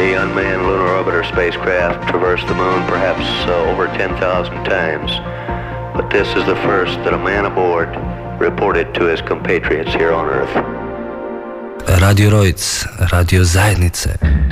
The unmanned lunar orbiter spacecraft traversed the moon perhaps over 10,000 times, but this is the first that a man aboard reported to his compatriots here on Earth. Radio Rojc, radio zajednice.